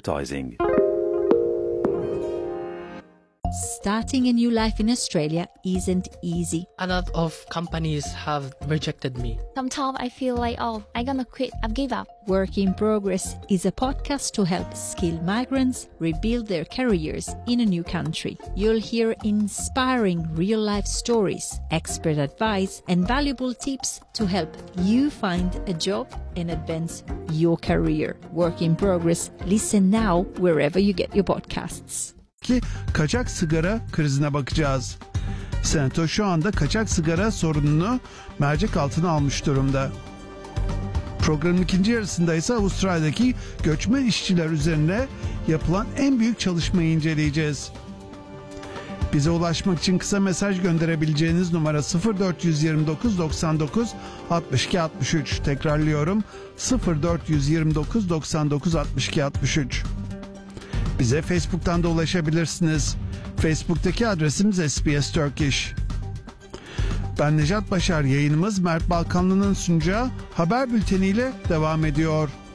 advertising. Starting a new life in Australia isn't easy. A lot of companies have rejected me. Sometimes I feel like, I'm gonna quit, I've give up. Work in Progress is a podcast to help skilled migrants rebuild their careers in a new country. You'll hear inspiring real-life stories, expert advice, and valuable tips to help you find a job and advance your career. Work in Progress. Listen now wherever you get your podcasts. Ki kaçak sigara krizine bakacağız. Senato şu anda kaçak sigara sorununu mercek altına almış durumda. Programın ikinci yarısında ise Avustralya'daki göçmen işçiler üzerine yapılan en büyük çalışmayı inceleyeceğiz. Bize ulaşmak için kısa mesaj gönderebileceğiniz numara 0429 99 62 63. Tekrarlıyorum, 0429 99 62 63. Bize Facebook'tan da ulaşabilirsiniz. Facebook'taki adresimiz SBS Turkish. Ben Nejat Başar, yayınımız Mert Balkanlı'nın sunacağı haber bülteniyle devam ediyor.